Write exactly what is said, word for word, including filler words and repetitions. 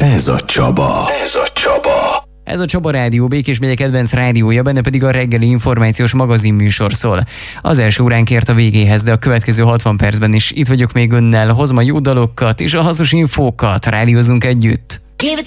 Ez a Csaba. Ez a Csaba. Ez a Csaba Rádió, Békés megye kedvenc rádiója, benne pedig a reggeli információs magazinműsor szól. Az első óránk ért a végéhez, de a következő hatvan percben is itt vagyok még önnel, hozom a jó dalokat és a hasznos infókat, rádiózunk együtt. Give it